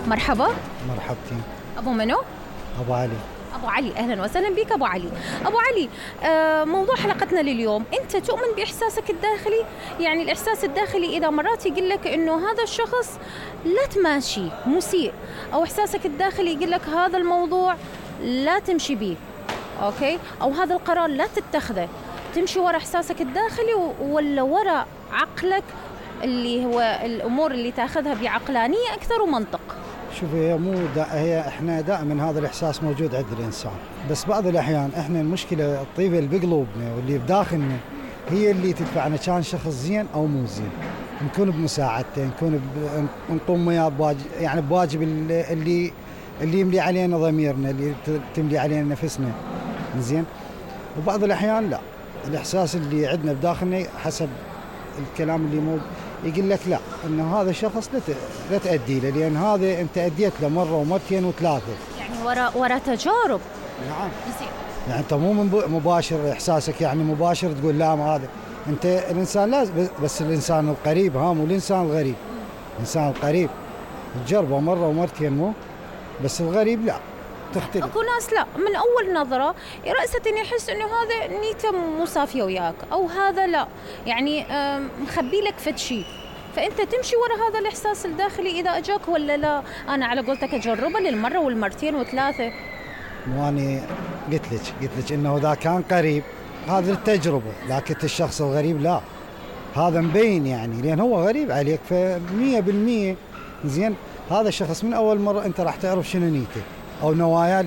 مرحبا. مرحبتين. أبو منو؟ أبو علي. أبو علي، أهلا وسهلا بك أبو علي. أبو علي، موضوع حلقتنا لليوم، أنت تؤمن بإحساسك الداخلي؟ يعني الإحساس الداخلي إذا مرات يقول لك إنه هذا الشخص لا تماشي مسيء، أو إحساسك الداخلي يقول لك هذا الموضوع لا تمشي به، أوكي؟ أو هذا القرار لا تتخذه، تمشي وراء إحساسك الداخلي ولا وراء عقلك اللي هو الأمور اللي تأخذها بعقلانية أكثر ومنطق؟ شوفي، هي احنا دائما هذا الاحساس موجود عند الانسان، بس بعض الاحيان احنا المشكله الطيبه اللي بقلوبنا واللي بداخلنا هي اللي تدفعنا كان شخص زين او مو زين، نكون بمساعدته، نقوم وياه يعني بواجب اللي يملي علينا ضميرنا، اللي تملي علينا نفسنا، زين. وبعض الاحيان لا، الاحساس اللي عندنا بداخلنا حسب الكلام اللي مو يقول لك لا، انه هذا الشخص لا تأدي له، لان هذا انت أديت له مره ومرتين وثلاثه، يعني ورا تجارب. نعم. يعني انت مو مباشر احساسك، يعني مباشر تقول لا، ما هذا انت الانسان لازم، بس الانسان القريب مو الانسان الغريب. الانسان القريب تجربه مره ومرتين مو، بس الغريب لا، تختلف. اكو ناس لا، من اول نظره رأسة يحس انه هذا نيته مو صافيه وياك، او هذا لا، يعني مخبي لك فد شيء، فانت تمشي ورا هذا الاحساس الداخلي اذا اجاك ولا لا. انا على قولتك اجربه للمره والمرتين وثلاثه. واني قلت لك انه اذا كان قريب هذا التجربه، لكن الشخص الغريب لا، هذا مبين يعني، لان هو غريب عليك، ف100% زين. هذا الشخص من اول مره انت راح تعرف شنو نيته او نواياه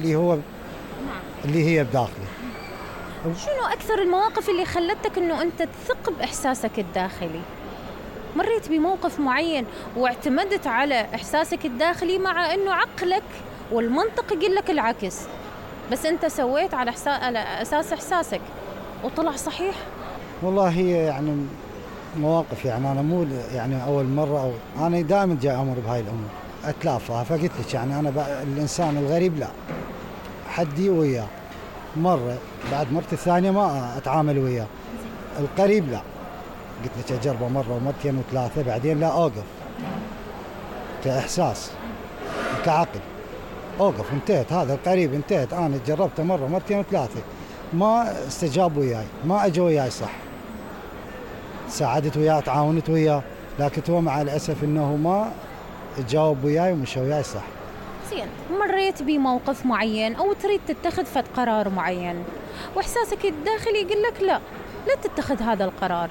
اللي هي بداخله. شنو اكثر المواقف اللي خلتك انه انت تثق باحساسك الداخلي؟ مريت بموقف معين واعتمدت على احساسك الداخلي، مع انه عقلك والمنطق يقول لك العكس، بس انت سويت على اساس احساسك وطلع صحيح؟ والله هي يعني مواقف، يعني انا مو يعني اول مره، او انا دائما جاي امر بهاي الامور اتلافاها، فقلت لك يعني انا الانسان الغريب لا، حدي وياه مره، بعد مرتي الثانيه ما اتعامل وياه. القريب لا، قلت لك اجربه مره ومرتين وثلاثه، بعدين لا، اوقف كاحساس كعقل، اوقف، انتهت. هذا القريب انتهت، انا جربته مره مرتين وثلاثه، ما استجاب وياي، ما اجى وياي صح، ساعدت وياه، تعاونت وياه، لكن هو مع الاسف انه ما تجاوب وياي ومشى وياي صح. زين، مريت بموقف معين او تريد تتخذ فد قرار معين، واحساسك الداخلي يقول لك لا تتخذ هذا القرار،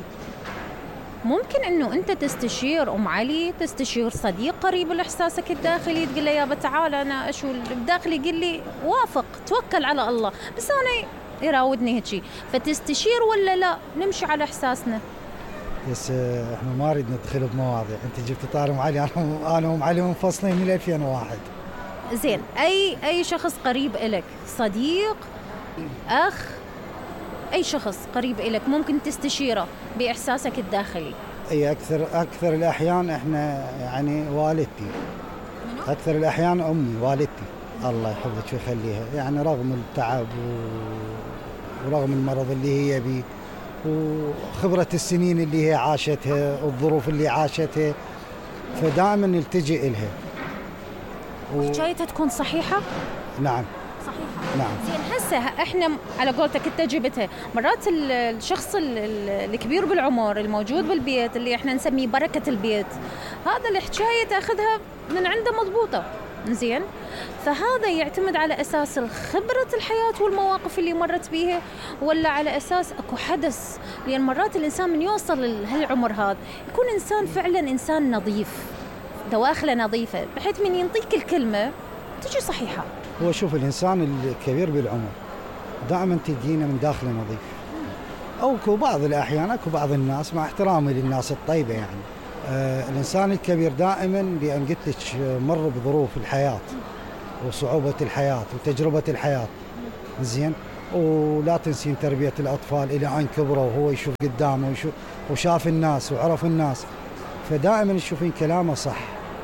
ممكن انه انت تستشير ام علي، تستشير صديق قريب لاحساسك الداخلي، تقول له يابا تعال انا شو الداخلي يقول لي وافق، توكل على الله، بس انا يراودني هيك، فتستشير ولا لا نمشي على احساسنا؟ بس احنا ما نريد ندخل بمواضيع، انت جبت طار ام علي، انا وام علي منفصلين من 2001. زين، اي شخص قريب إلك، صديق، اخ، اي شخص قريب إلك ممكن تستشيره باحساسك الداخلي؟ اي اكثر الاحيان احنا يعني والدتي، اكثر الاحيان امي والدتي الله يحفظك ويخليها، يعني رغم التعب ورغم المرض اللي هي بيه وخبرة السنين اللي هي عاشتها والظروف اللي عاشتها، فدائما نلتجئ إلها. حكايتها تكون صحيحة؟ نعم صحيحة. نعم. زين، هسه احنا على قولتك انت جبتها، مرات الشخص الكبير بالعمر الموجود بالبيت اللي احنا نسميه بركة البيت، هذا الحكاية تاخذها من عنده مضبوطة، زين، فهذا يعتمد على اساس خبرة الحياة والمواقف اللي مرت بيها، ولا على اساس اكو حدث؟ لان مرات الانسان من يوصل لهالعمر هذا يكون انسان فعلا انسان نظيف، دواخله نظيفة، بحيث من ينطيك الكلمة تجي صحيحة. هو شوف، الإنسان الكبير بالعمر دائما تجينا من داخله نظيف، أو بعض الأحيان أكو بعض الناس، مع احترامي للناس الطيبة يعني، الإنسان الكبير دائما، لأن قلت لك مر بظروف الحياة وصعوبة الحياة وتجربة الحياة، زين، ولا تنسين تربية الأطفال إلى أن كبروا وهو يشوف قدامه وشاف الناس وعرف الناس، فدائما تشوفين كلامه صح،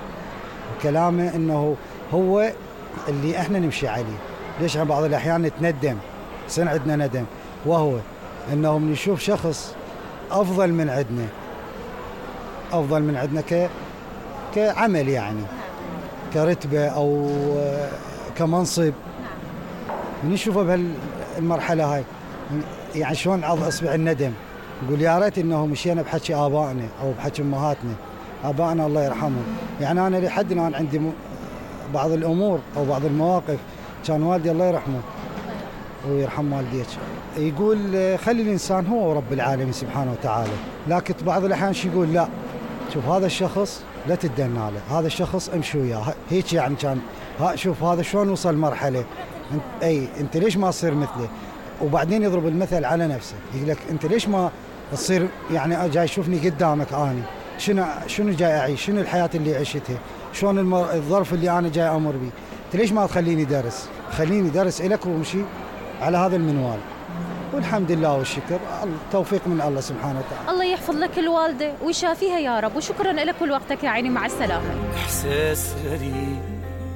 وكلامه إنه هو اللي احنا نمشي عليه. ليش بعض الأحيان نتندم، يصير عندنا ندم، وهو إنه نشوف شخص أفضل من عندنا كعمل يعني، كرتبة أو كمنصب، من يشوفه بهالمرحلة هاي يعني شلون عض أصبع الندم، يقول يا ريت إنه مشينا بحكي آبائنا أو بحكي أمهاتنا، آبائنا الله يرحمهم. يعني أنا لحد الآن عندي بعض الأمور أو بعض المواقف كان والدي الله يرحمه ويرحم والديك يقول خلي الإنسان هو رب العالمين سبحانه وتعالى، لكن بعض الأحيان شو يقول لا شوف هذا الشخص لا تدنا له، هذا الشخص امشي وياه هيك، يعني كان شوف هذا شلون وصل مرحلة أنت ليش ما تصير مثله. وبعدين يضرب المثل على نفسه، يقول لك أنت ليش ما تصير يعني جاي شوفني قدامك أنا شنو جاي أعيش، شنو الحياة اللي عشتها، شلون الظرف اللي أنا جاي أمر به، أنت ليش ما تخليني درس، خليني درس إلك ومشي على هذا المنوال. والحمد لله والشكر، التوفيق من الله سبحانه وتعالى. الله يحفظ لك الوالدة ويشافيها يا رب، وشكرا لك ولوقتك يا عيني، مع السلامة. إحساس غريب